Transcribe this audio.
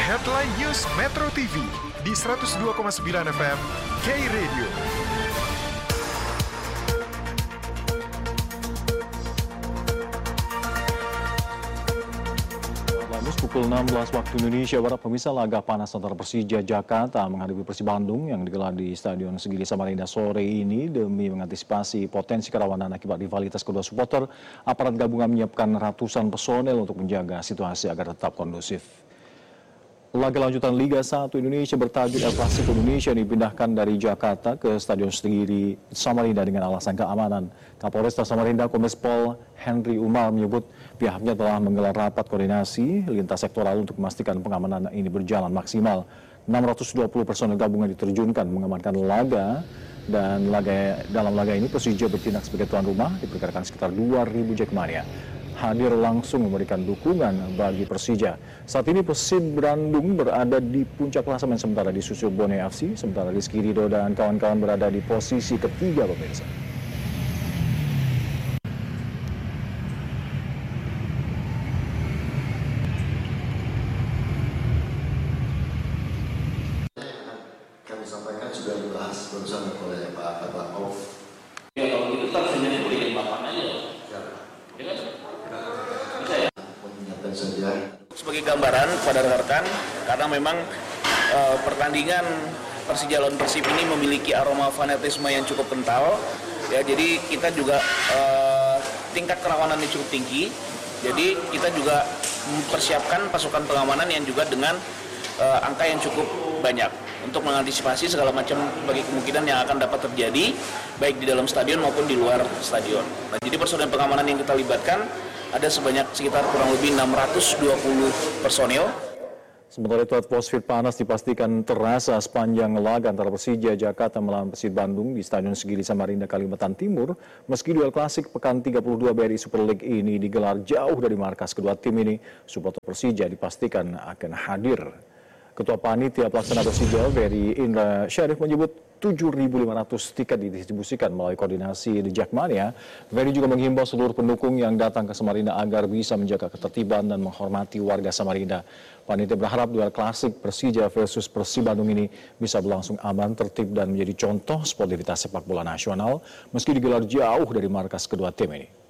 Headline News Metro TV di 102,9 FM K-Radio. Pukul 16 waktu Indonesia Barat, pemirsa, laga panas antara Persija Jakarta menghadapi Persib Bandung yang digelar di Stadion Segiri Samarinda sore ini demi mengantisipasi potensi kerawanan akibat rivalitas kedua supporter. Aparat gabungan menyiapkan ratusan personel untuk menjaga situasi agar tetap kondusif. Laga lanjutan Liga 1 Indonesia bertajuk El Clasico Indonesia dipindahkan dari Jakarta ke Stadion Segiri Samarinda dengan alasan keamanan. Kapolresta Samarinda Kombes Pol Henry Umar menyebut pihaknya telah menggelar rapat koordinasi lintas sektoral untuk memastikan pengamanan ini berjalan maksimal. 620 personel gabungan diterjunkan mengamankan laga, dan dalam laga ini Persija bertindak sebagai tuan rumah, diperkirakan sekitar 2.000 Jackmania hadir langsung memberikan dukungan bagi Persija. Saat ini Persib Bandung berada di puncak klasemen sementara disusul Bone FC, sementara Rizky Ridho dan kawan-kawan berada di posisi ketiga, pemirsa. Kami sampaikan sudah dibahas barusan oleh Pak Kabakov. Ya kalau gitu tersenyumnya boleh jadi mapan aja. Ya kan? Sebagai gambaran kepada rekan-rekan, karena memang pertandingan Persija lawan Persib ini memiliki aroma fanatisme yang cukup kental, ya, jadi kita juga tingkat kerawanannya cukup tinggi, jadi kita juga mempersiapkan pasukan pengamanan yang juga dengan angka yang cukup banyak untuk mengantisipasi segala macam bagi kemungkinan yang akan dapat terjadi baik di dalam stadion maupun di luar stadion. Nah, jadi personel pengamanan yang kita libatkan ada sekitar kurang lebih 620 personil. Sementara itu, atmosfer panas dipastikan terasa sepanjang laga antara Persija Jakarta melawan Persib Bandung di Stadion Segiri Samarinda, Kalimantan Timur. Meski duel klasik pekan 32 BRI Super League ini digelar jauh dari markas kedua tim ini, supporter Persija dipastikan akan hadir. Ketua Panitia Pelaksana Persija, BRI Indra Syarif, menyebut 7.500 tiket didistribusikan melalui koordinasi di Jackmania. BRI juga menghimbau seluruh pendukung yang datang ke Samarinda agar bisa menjaga ketertiban dan menghormati warga Samarinda. Panitia berharap duel klasik Persija versus Persib Bandung ini bisa berlangsung aman, tertib, dan menjadi contoh sportivitas sepak bola nasional meski digelar jauh dari markas kedua tim ini.